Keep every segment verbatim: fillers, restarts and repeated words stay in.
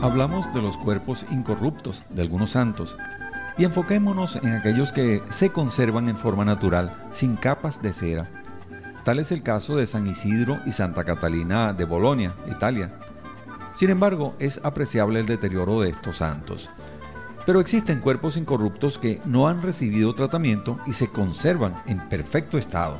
Hablamos de los cuerpos incorruptos de algunos santos y enfoquémonos en aquellos que se conservan en forma natural, sin capas de cera. Tal es el caso de San Isidro y Santa Catalina de Bolonia, Italia. Sin embargo, es apreciable el deterioro de estos santos. Pero existen cuerpos incorruptos que no han recibido tratamiento y se conservan en perfecto estado.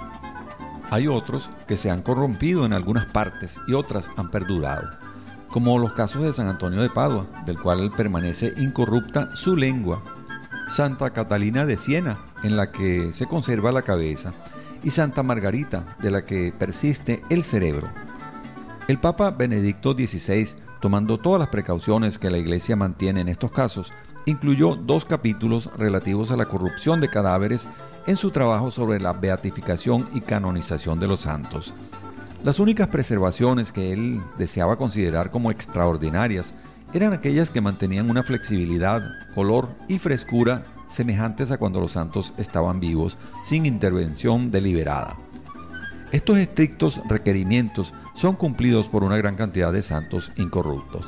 Hay otros que se han corrompido en algunas partes y otras han perdurado, como los casos de San Antonio de Padua, del cual permanece incorrupta su lengua, Santa Catalina de Siena, en la que se conserva la cabeza, y Santa Margarita, de la que persiste el cerebro. El Papa Benedicto dieciséis, tomando todas las precauciones que la Iglesia mantiene en estos casos, incluyó dos capítulos relativos a la corrupción de cadáveres en su trabajo sobre la beatificación y canonización de los santos. Las únicas preservaciones que él deseaba considerar como extraordinarias eran aquellas que mantenían una flexibilidad, color y frescura semejantes a cuando los santos estaban vivos, sin intervención deliberada. Estos estrictos requerimientos son cumplidos por una gran cantidad de santos incorruptos.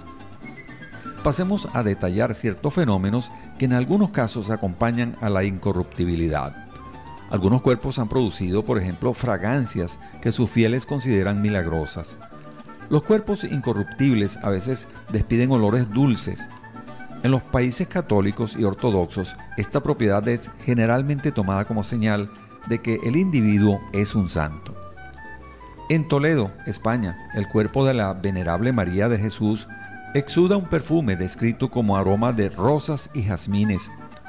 Pasemos a detallar ciertos fenómenos que en algunos casos acompañan a la incorruptibilidad. Algunos cuerpos han producido, por ejemplo, fragancias que sus fieles consideran milagrosas. Los cuerpos incorruptibles a veces despiden olores dulces. En los países católicos y ortodoxos, esta propiedad es generalmente tomada como señal de que el individuo es un santo. En Toledo, España, el cuerpo de la venerable María de Jesús exuda un perfume descrito como aroma de rosas y jazmines.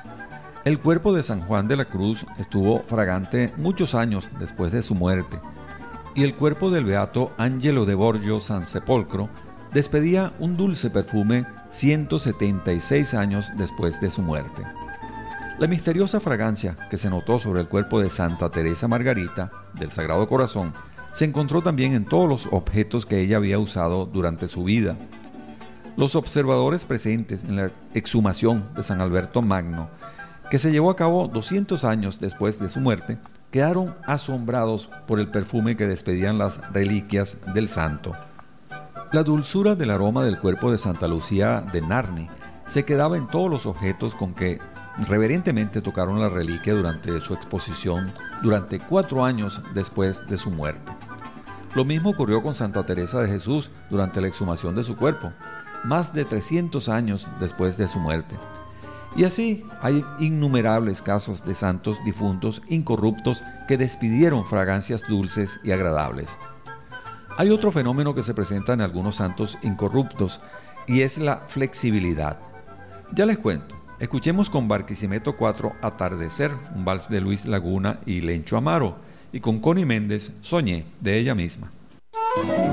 El cuerpo de San Juan de la Cruz estuvo fragante muchos años después de su muerte, y el cuerpo del beato Angelo de Borgio San Sepolcro despedía un dulce perfume ciento setenta y seis años después de su muerte. La misteriosa fragancia que se notó sobre el cuerpo de Santa Teresa Margarita del Sagrado Corazón se encontró también en todos los objetos que ella había usado durante su vida. Los observadores presentes en la exhumación de San Alberto Magno, que se llevó a cabo doscientos años después de su muerte, quedaron asombrados por el perfume que despedían las reliquias del santo. La dulzura del aroma del cuerpo de Santa Lucía de Narni se quedaba en todos los objetos con que reverentemente tocaron la reliquia durante su exposición durante cuatro años después de su muerte. Lo mismo ocurrió con Santa Teresa de Jesús durante la exhumación de su cuerpo, más de trescientos años después de su muerte. Y así hay innumerables casos de santos difuntos incorruptos que despidieron fragancias dulces y agradables. Hay otro fenómeno que se presenta en algunos santos incorruptos y es la flexibilidad. Ya les cuento, escuchemos con Barquisimeto cuatro Atardecer, un vals de Luis Laguna y Lencho Amaro, y con Connie Méndez Soñé, de ella misma.